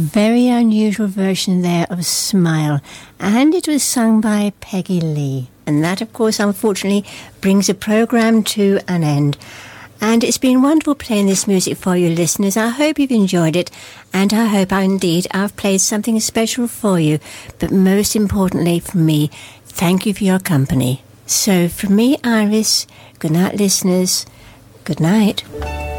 very unusual version there of Smile, and it was sung by Peggy Lee. And that, of course, unfortunately brings the programme to an end. And it's been wonderful playing this music for you listeners. I hope you've enjoyed it, and I hope indeed I've played something special for you. But most importantly for me, thank you for your company. So from me, Iris, good night listeners, good night.